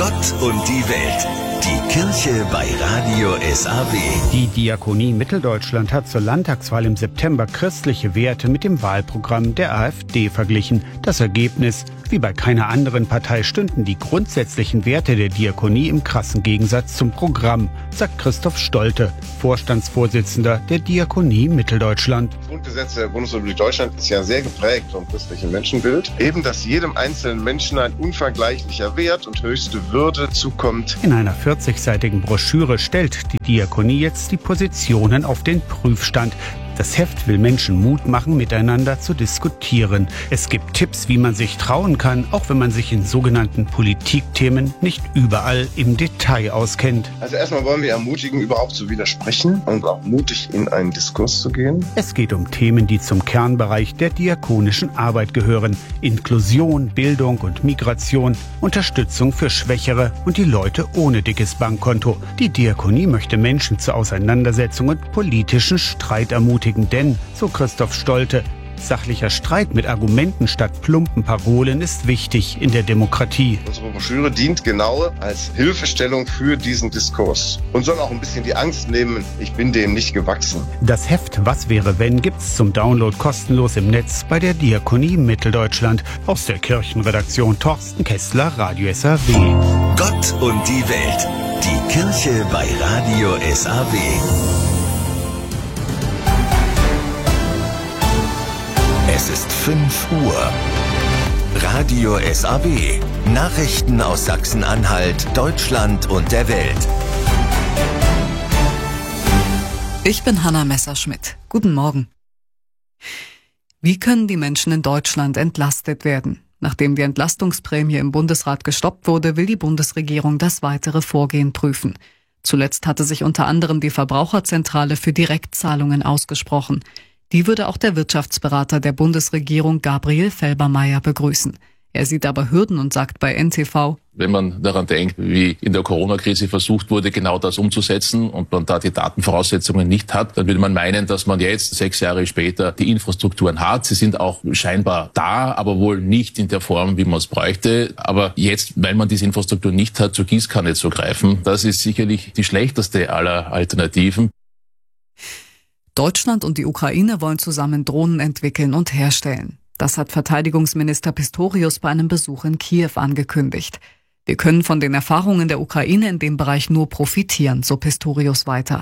Gott und die Welt. Die Kirche bei Radio SAW. Die Diakonie Mitteldeutschland hat zur Landtagswahl im September christliche Werte mit dem Wahlprogramm der AfD verglichen. Das Ergebnis: Wie bei keiner anderen Partei stünden die grundsätzlichen Werte der Diakonie im krassen Gegensatz zum Programm, sagt Christoph Stolte, Vorstandsvorsitzender der Diakonie Mitteldeutschland. Das Grundgesetz der Bundesrepublik Deutschland ist ja sehr geprägt vom christlichen Menschenbild. Eben, dass jedem einzelnen Menschen ein unvergleichlicher Wert und höchste Würde zukommt. In einer 40-seitigen Broschüre stellt die Diakonie jetzt die Positionen auf den Prüfstand. Das Heft will Menschen Mut machen, miteinander zu diskutieren. Es gibt Tipps, wie man sich trauen kann, auch wenn man sich in sogenannten Politikthemen nicht überall im Detail auskennt. Also erstmal wollen wir ermutigen, überhaupt zu widersprechen und auch mutig in einen Diskurs zu gehen. Es geht um Themen, die zum Kernbereich der diakonischen Arbeit gehören. Inklusion, Bildung und Migration, Unterstützung für Schwächere und die Leute ohne dickes Bankkonto. Die Diakonie möchte Menschen zur Auseinandersetzung und politischen Streit ermutigen. Denn, so Christoph Stolte, sachlicher Streit mit Argumenten statt plumpen Parolen ist wichtig in der Demokratie. Unsere Broschüre dient genau als Hilfestellung für diesen Diskurs und soll auch ein bisschen die Angst nehmen, ich bin dem nicht gewachsen. Das Heft Was wäre wenn gibt's zum Download kostenlos im Netz bei der Diakonie Mitteldeutschland. Aus der Kirchenredaktion Thorsten Kessler, Radio SAW. Gott und die Welt. Die Kirche bei Radio SAW. Es ist 5 Uhr. Radio SAW. Nachrichten aus Sachsen-Anhalt, Deutschland und der Welt. Ich bin Hanna Messerschmidt. Guten Morgen. Wie können die Menschen in Deutschland entlastet werden? Nachdem die Entlastungsprämie im Bundesrat gestoppt wurde, will die Bundesregierung das weitere Vorgehen prüfen. Zuletzt hatte sich unter anderem die Verbraucherzentrale für Direktzahlungen ausgesprochen. Die würde auch der Wirtschaftsberater der Bundesregierung Gabriel Felbermayr begrüßen. Er sieht aber Hürden und sagt bei NTV: Wenn man daran denkt, wie in der Corona-Krise versucht wurde, genau das umzusetzen und man da die Datenvoraussetzungen nicht hat, dann würde man meinen, dass man jetzt 6 Jahre später die Infrastrukturen hat. Sie sind auch scheinbar da, aber wohl nicht in der Form, wie man es bräuchte. Aber jetzt, weil man diese Infrastruktur nicht hat, zur Gießkanne zu greifen, das ist sicherlich die schlechteste aller Alternativen. Deutschland und die Ukraine wollen zusammen Drohnen entwickeln und herstellen. Das hat Verteidigungsminister Pistorius bei einem Besuch in Kiew angekündigt. Wir können von den Erfahrungen der Ukraine in dem Bereich nur profitieren, so Pistorius weiter.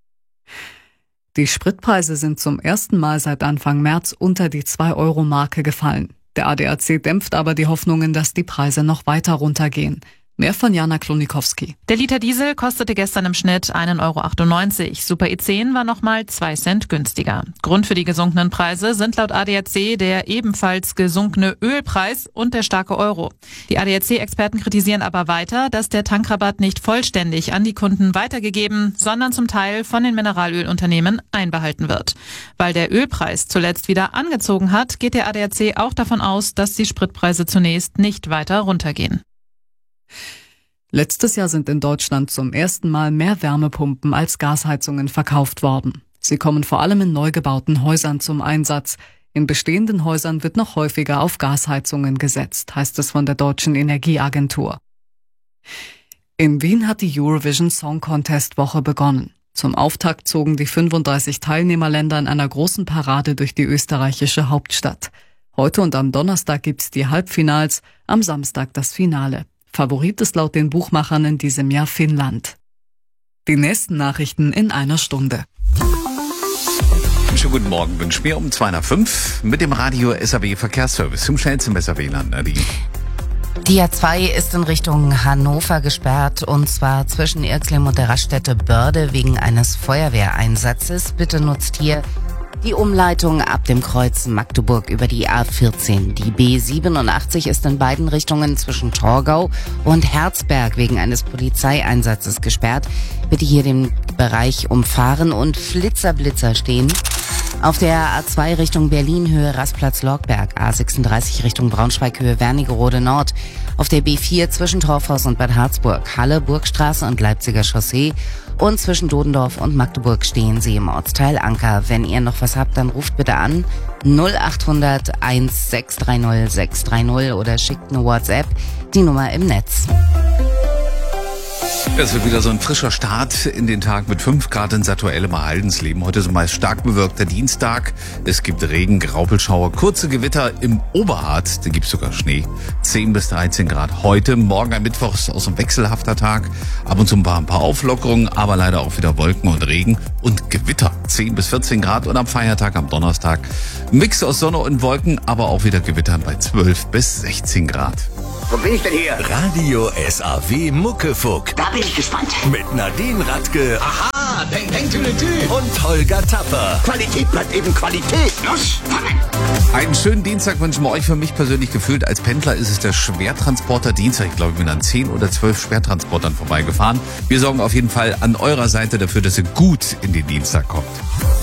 Die Spritpreise sind zum ersten Mal seit Anfang März unter die 2-Euro-Marke gefallen. Der ADAC dämpft aber die Hoffnungen, dass die Preise noch weiter runtergehen. Mehr von Jana Klonikowski. Der Liter Diesel kostete gestern im Schnitt 1,98 €. Super E10 war nochmal 2 Cent günstiger. Grund für die gesunkenen Preise sind laut ADAC der ebenfalls gesunkene Ölpreis und der starke Euro. Die ADAC-Experten kritisieren aber weiter, dass der Tankrabatt nicht vollständig an die Kunden weitergegeben, sondern zum Teil von den Mineralölunternehmen einbehalten wird. Weil der Ölpreis zuletzt wieder angezogen hat, geht der ADAC auch davon aus, dass die Spritpreise zunächst nicht weiter runtergehen. Letztes Jahr sind in Deutschland zum ersten Mal mehr Wärmepumpen als Gasheizungen verkauft worden. Sie kommen vor allem in neu gebauten Häusern zum Einsatz. In bestehenden Häusern wird noch häufiger auf Gasheizungen gesetzt, heißt es von der Deutschen Energieagentur. In Wien hat die Eurovision Song Contest Woche begonnen. Zum Auftakt zogen die 35 Teilnehmerländer in einer großen Parade durch die österreichische Hauptstadt. Heute und am Donnerstag gibt's die Halbfinals, am Samstag das Finale. Favorit ist laut den Buchmachern in diesem Jahr Finnland. Die nächsten Nachrichten in einer Stunde. Schönen guten Morgen, wünschen wir um 2:05 mit dem Radio SAW Verkehrsservice zum schnellsten Besserwählen. Die A2 ist in Richtung Hannover gesperrt, und zwar zwischen Irxlim und der Raststätte Börde wegen eines Feuerwehreinsatzes. Bitte nutzt hier die Umleitung ab dem Kreuz Magdeburg über die A14. Die B87 ist in beiden Richtungen zwischen Torgau und Herzberg wegen eines Polizeieinsatzes gesperrt. Bitte hier den Bereich umfahren und Flitzer stehen. Auf der A2 Richtung Berlin Höhe Rastplatz Lorgberg, A36 Richtung Braunschweig Höhe Wernigerode Nord. Auf der B4 zwischen Torfhaus und Bad Harzburg, Halle, Burgstraße und Leipziger Chaussee. Und zwischen Dodendorf und Magdeburg stehen Sie im Ortsteil Anker. Wenn ihr noch was habt, dann ruft bitte an 0800 1630 630 oder schickt eine WhatsApp, die Nummer im Netz. Es wird wieder so ein frischer Start in den Tag mit 5 Grad in Satuellem Haldensleben. Heute ist ein meist stark bewölkter Dienstag. Es gibt Regen, Graupelschauer, kurze Gewitter im Oberharz. Da gibt es sogar Schnee. 10 bis 13 Grad heute. Morgen ein Mittwoch ist auch so ein wechselhafter Tag. Ab und zu ein paar Auflockerungen, aber leider auch wieder Wolken und Regen und Gewitter. 10 bis 14 Grad und am Feiertag, am Donnerstag, ein Mix aus Sonne und Wolken, aber auch wieder Gewitter bei 12 bis 16 Grad. Wo bin ich denn hier? Radio SAW Muckefuck. Da bin ich gespannt. Mit Nadine Radke. Aha, Peng Peng Tüdelü. Und Holger Tapper. Qualität bleibt eben Qualität. Los, fangen. Einen schönen Dienstag wünschen wir euch. Für mich persönlich gefühlt als Pendler ist es der Schwertransporter Dienstag. Ich glaube, ich bin an 10 oder 12 Schwertransportern vorbeigefahren. Wir sorgen auf jeden Fall an eurer Seite dafür, dass ihr gut in den Dienstag kommt.